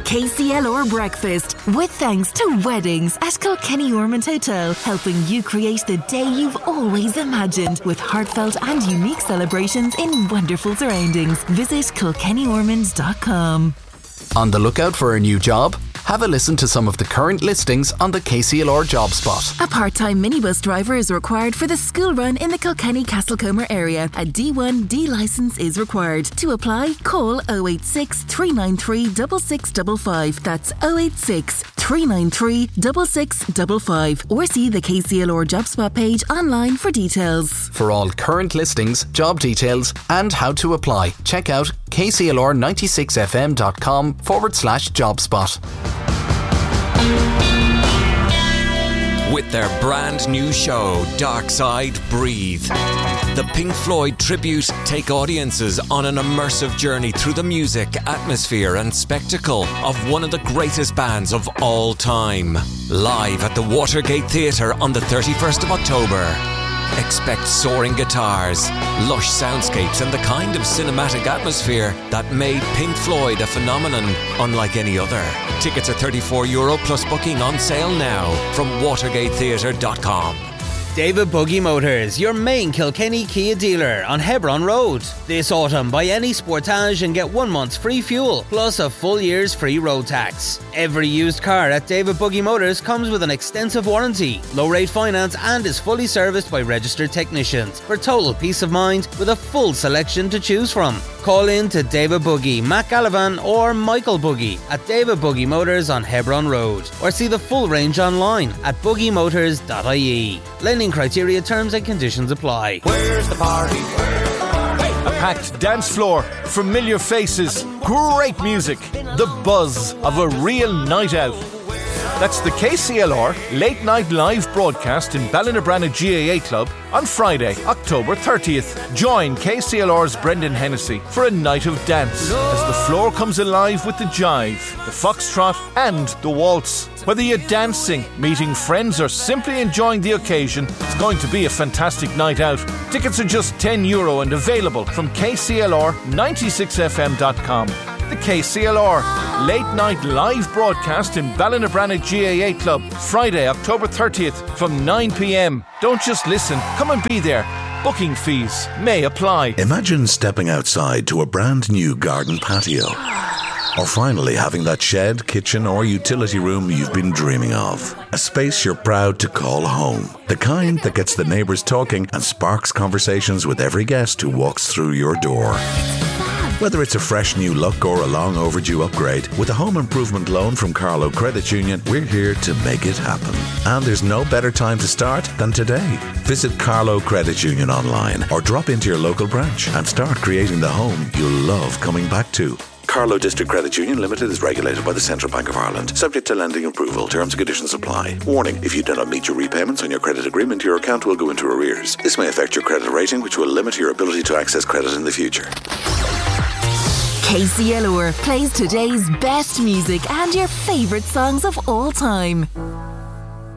KCLR Breakfast, with thanks to Weddings at Kilkenny Ormond Hotel, helping you create the day you've always imagined with heartfelt and unique celebrations in wonderful surroundings. Visit kilkennyormonds.com. On the lookout for a new job? Have a listen to some of the current listings on the KCLR Job Spot. A part-time minibus driver is required for the school run in the Kilkenny Castlecomer area. A D1D licence is required. To apply, call 086 393 6655. That's 086 393 6655. Or see the KCLR Job Spot page online for details. For all current listings, job details and how to apply, check out kclr96fm.com/jobspot. With their brand new show, Dark Side Breathe, the Pink Floyd tribute take audiences on an immersive journey through the music, atmosphere and spectacle of one of the greatest bands of all time. Live at the Watergate Theatre on the 31st of October. Expect soaring guitars, lush soundscapes and the kind of cinematic atmosphere that made Pink Floyd a phenomenon unlike any other. Tickets are €34 plus booking on sale now from watergatetheatre.com. David Buggy Motors, your main Kilkenny Kia dealer on Hebron Road. This autumn, buy any Sportage and get 1 month's free fuel, plus a full year's free road tax. Every used car at David Buggy Motors comes with an extensive warranty, low-rate finance and is fully serviced by registered technicians for total peace of mind with a full selection to choose from. Call in to David Buggy, Matt Gallivan or Michael Buggy at David Buggy Motors on Hebron Road, or see the full range online at buggymotors.ie. Lending criteria, terms and conditions apply. Where's the party? A packed dance floor, familiar faces, great music, the buzz of a real night out. That's the KCLR Late Night Live broadcast in Ballinabrana GAA Club on Friday, October 30th. Join KCLR's Brendan Hennessy for a night of dance as the floor comes alive with the jive, the foxtrot and the waltz. Whether you're dancing, meeting friends or simply enjoying the occasion, it's going to be a fantastic night out. Tickets are just €10 and available from kclr96fm.com. The KCLR Late Night Live broadcast in Ballinabrana GAA Club, Friday, October 30th from 9 p.m. Don't just listen, come and be there. Booking fees may apply. Imagine stepping outside to a brand new garden patio. Or finally having that shed, kitchen or utility room you've been dreaming of. A space you're proud to call home. The kind that gets the neighbours talking and sparks conversations with every guest who walks through your door. Whether it's a fresh new look or a long overdue upgrade, with a home improvement loan from Carlow Credit Union, we're here to make it happen. And there's no better time to start than today. Visit Carlow Credit Union online or drop into your local branch and start creating the home you'll love coming back to. Carlow District Credit Union Limited is regulated by the Central Bank of Ireland, subject to lending approval. Terms and conditions apply. Warning, if you do not meet your repayments on your credit agreement, your account will go into arrears. This may affect your credit rating, which will limit your ability to access credit in the future. KCLR plays today's best music and your favourite songs of all time.